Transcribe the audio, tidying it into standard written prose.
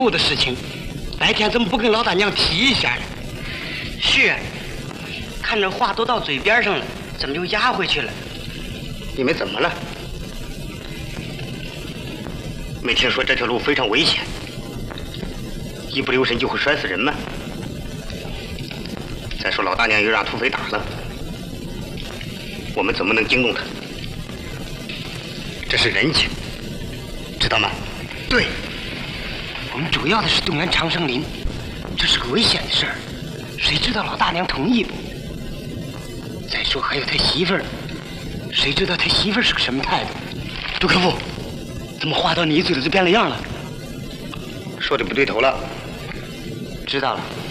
的事情，白天怎么不跟老大娘提一下呢？ 是啊，看着话都到嘴边上了，怎么就压回去了？ 你们怎么了？没听说这条路非常危险，一不留神就会摔死人吗？再说老大娘又让土匪打了，我们怎么能惊动他？这是人情，知道吗？ 对，我们主要的是动员长生林，这是个危险的事儿，谁知道老大娘同意不？再说还有他媳妇儿，谁知道他媳妇儿是个什么态度？ 杜克夫，怎么话到你嘴里就变了样了？说的不对头了。 知道了。